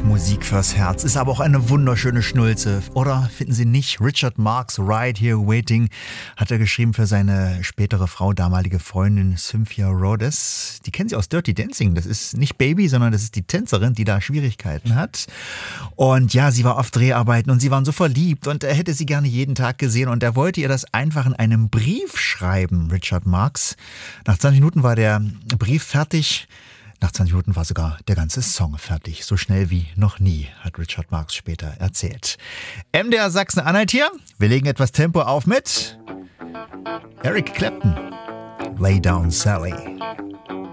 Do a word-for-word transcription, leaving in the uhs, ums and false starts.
Musik fürs Herz, ist aber auch eine wunderschöne Schnulze, oder finden Sie nicht? Richard Marx, Right Here Waiting, hat er geschrieben für seine spätere Frau, damalige Freundin Cynthia Rhodes. Die kennen Sie aus Dirty Dancing, das ist nicht Baby, sondern das ist die Tänzerin, die da Schwierigkeiten hat. Und ja, sie war auf Dreharbeiten und sie waren so verliebt und er hätte sie gerne jeden Tag gesehen und er wollte ihr das einfach in einem Brief schreiben, Richard Marx. Nach zwanzig Minuten war der Brief fertig. Nach zwanzig Minuten war sogar der ganze Song fertig. So schnell wie noch nie, hat Richard Marx später erzählt. M D R Sachsen-Anhalt hier. Wir legen etwas Tempo auf mit Eric Clapton. Lay Down Sally.